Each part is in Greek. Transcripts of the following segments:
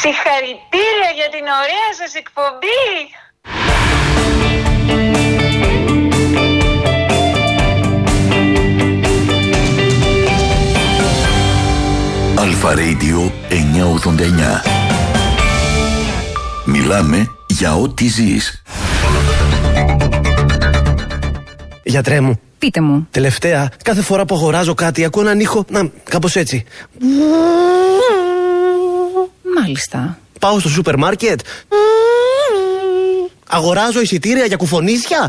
Συγχαρητήρια για την ωραία σας εκπομπή. Αλφα Radio 989. Μιλάμε για ό,τι ζεις. Γιατρέ μου. Πείτε μου. Τελευταία, κάθε φορά που αγοράζω κάτι ακούω έναν ήχο, κάπως έτσι. Μάλιστα. Πάω στο σούπερ μάρκετ. Αγοράζω εισιτήρια για κουφονίσια.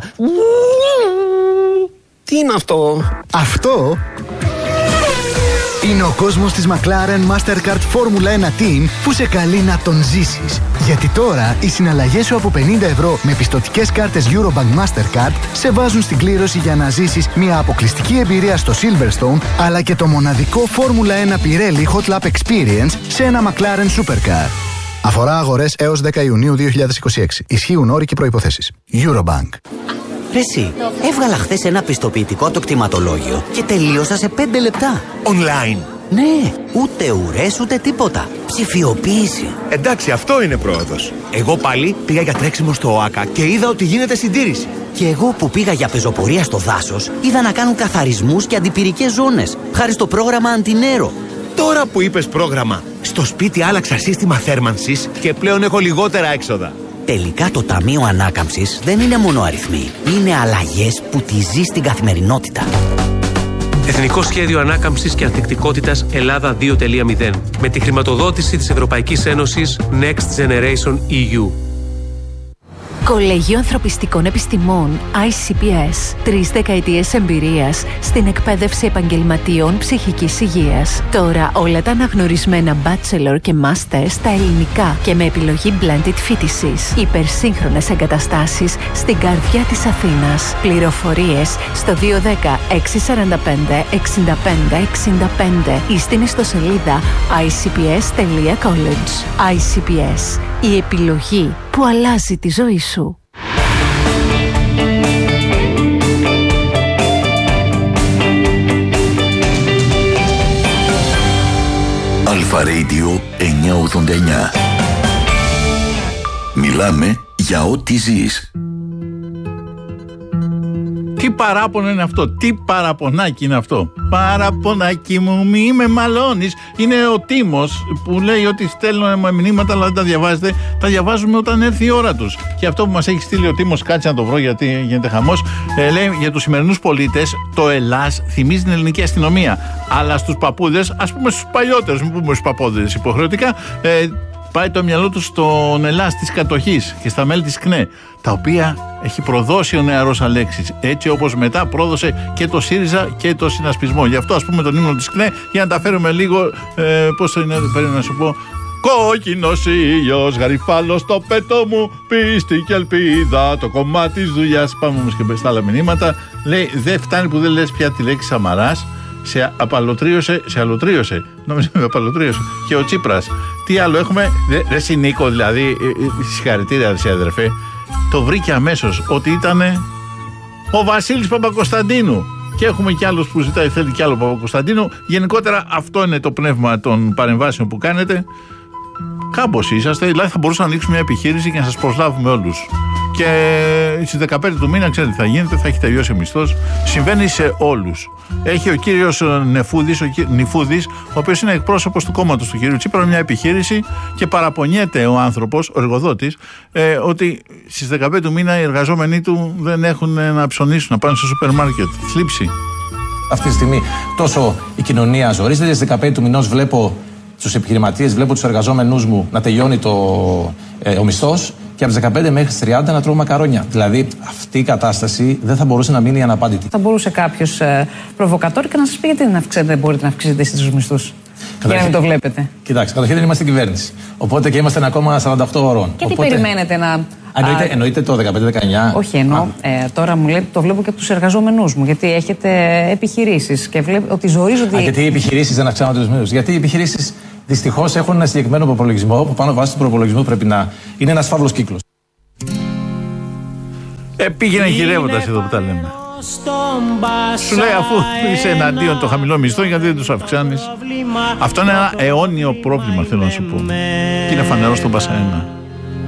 Τι είναι αυτό? Αυτό είναι ο κόσμος της McLaren Mastercard Formula 1 Team που σε καλεί να τον ζήσεις. Γιατί τώρα οι συναλλαγές σου από 50 ευρώ με πιστωτικές κάρτες Eurobank Mastercard σε βάζουν στην κλήρωση για να ζήσεις μια αποκλειστική εμπειρία στο Silverstone, αλλά και το μοναδικό Formula 1 Pirelli Hot Lap Experience σε ένα McLaren Supercar. Αφορά αγορές έως 10 Ιουνίου 2026. Ισχύουν όροι και προϋποθέσεις. Eurobank. Ρε εσύ, έβγαλα χθες ένα πιστοποιητικό το κτηματολόγιο και τελείωσα σε 5 λεπτά. Online. Ναι, ούτε ουρές ούτε τίποτα. Ψηφιοποίηση. Εντάξει, αυτό είναι πρόοδος. Εγώ πάλι πήγα για τρέξιμο στο ΟΑΚΑ και είδα ότι γίνεται συντήρηση. Και εγώ που πήγα για πεζοπορία στο δάσος, είδα να κάνουν καθαρισμούς και αντιπυρικές ζώνες, χάρη στο πρόγραμμα Αντινέρο. Τώρα που είπες πρόγραμμα, στο σπίτι άλλαξα σύστημα θέρμανσης και πλέον έχω λιγότερα έξοδα. Τελικά το Ταμείο Ανάκαμψης δεν είναι μόνο αριθμοί. Είναι αλλαγές που τη ζει στην καθημερινότητα. Εθνικό Σχέδιο Ανάκαμψης και Ανθεκτικότητας Ελλάδα 2.0. Με τη χρηματοδότηση της Ευρωπαϊκής Ένωσης Next Generation EU. Κολέγιο Ανθρωπιστικών Επιστημών ICPS. 3 δεκαετίες εμπειρίας στην εκπαίδευση επαγγελματιών ψυχικής υγείας. Τώρα όλα τα αναγνωρισμένα bachelor και master στα ελληνικά και με επιλογή blended φοιτησης. Υπερσύγχρονες εγκαταστάσεις στην καρδιά της Αθήνας. Πληροφορίες στο 210 645 65 65 ή στην ιστοσελίδα icps.college. ICPS. Η επιλογή που αλλάζει τη ζωή σου. Αλφα Radio 989. Μιλάμε για ό,τι ζεις. Τι παράπονο είναι αυτό, τι παραπονάκι είναι αυτό. Παραπονάκι μου, μη με μαλώνεις. Είναι ο Τίμος που λέει ότι στέλνουν μηνύματα αλλά δεν τα διαβάζετε. Τα διαβάζουμε όταν έρθει η ώρα τους. Και αυτό που μας έχει στείλει ο Τίμος, κάτσε να το βρω γιατί γίνεται χαμός. Λέει για τους σημερινούς πολίτες, το Ελλάς θυμίζει την ελληνική αστυνομία. Αλλά στους παππούδες, ας πούμε στους παλιότερους, μην πούμε στους παππούδες υποχρεωτικά, πάει το μυαλό του στον Ελλάς της κατοχής και στα μέλη της ΚΝΕ, τα οποία έχει προδώσει ο νεαρός Αλέξης, έτσι όπως μετά πρόδωσε και το ΣΥΡΙΖΑ και το συνασπισμό. Γι' αυτό ας πούμε τον ύμνο της ΚΝΕ για να τα φέρουμε λίγο, πώς το είναι, πρέπει να σου πω. Κόκκινος ήλιος, γαριφάλος στο πέτο μου, πίστη και ελπίδα, το κομμάτι της δουλειάς. Πάμε όμως και στα άλλα μηνύματα. Λέει, δεν φτάνει που δεν λες πια τη λέξη Σαμαράς. Σε αλωτρίωσε. Νόμιζα με απαλωτρίωσε. Και ο Τσίπρας. Τι άλλο έχουμε, ρε Συνίκο δηλαδή, συγχαρητήρια εσύ αδερφέ. Το βρήκε αμέσως ότι ήταν ο Βασίλης Παπακοσταντίνου. Και έχουμε κι άλλους που ζητάει, θέλει κι άλλο Παπακοσταντίνου. Γενικότερα αυτό είναι το πνεύμα των παρεμβάσεων που κάνετε. Κάπως είσαστε, δηλαδή θα μπορούσαμε να ανοίξουμε μια επιχείρηση και να σας προσλάβουμε όλους. Και στις 15 του μήνα, ξέρετε τι θα γίνεται, θα έχει τελειώσει ο μισθός. Συμβαίνει σε όλους. Έχει ο κύριος Νηφούδης, ο οποίος είναι εκπρόσωπος του κόμματος του κύριου Τσίπρα, μια επιχείρηση και παραπονιέται ο άνθρωπος, ο εργοδότης, ότι στις 15 του μήνα οι εργαζόμενοι του δεν έχουν να ψωνίσουν, να πάνε στο σούπερ μάρκετ. Θλίψη. Αυτή τη στιγμή τόσο η κοινωνία ζορίζεται. Στις 15 του μηνός βλέπω τους επιχειρηματίες, βλέπω τους εργαζόμενους μου να τελειώνει ο μισθός και από τις 15 μέχρι τις 30 να τρώω μακαρόνια. Δηλαδή αυτή η κατάσταση δεν θα μπορούσε να μείνει αναπάντητη. Θα μπορούσε κάποιος προβοκατόρ και να σας πει γιατί δεν μπορείτε να αυξήσετε εσείς τους μισθούς. Για να μην το βλέπετε. Κοιτάξτε, καταρχήν δεν είμαστε κυβέρνηση. Οπότε και είμαστε ακόμα 48 ώρων. Και τι περιμένετε να. Εννοείται το 15-19. Όχι, εννοώ. Τώρα μου λέτε, το βλέπω και από τους εργαζόμενούς μου. Γιατί έχετε επιχειρήσεις και βλέπω ότι ζορίζονται. Γιατί οι επιχειρήσεις δεν αυξάνονται τους μισθούς. Γιατί οι επιχειρήσεις δυστυχώς έχουν ένα συγκεκριμένο προπολογισμό που πάνω βάσει του προπολογισμού πρέπει να είναι ένας φαύλος κύκλος. Πήγαινε γυρεύοντας εδώ που τα λέμε. Σου λέει αφού είσαι εναντίον των χαμηλών μισθών, γιατί δεν τους αυξάνεις. Αυτό είναι ένα αιώνιο πρόβλημα, θέλω να σου πω. Και είναι φανερό στον Πασαένα.